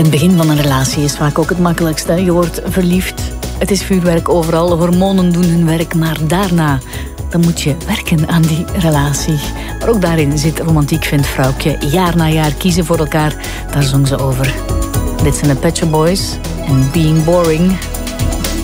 Het begin van een relatie is vaak ook het makkelijkste. Je wordt verliefd, het is vuurwerk overal, hormonen doen hun werk, maar daarna dan moet je werken aan die relatie. Maar ook daarin zit romantiek, vindt vrouwtje. Jaar na jaar kiezen voor elkaar, daar zong ze over. Dit zijn de Pet Shop Boys en Being Boring.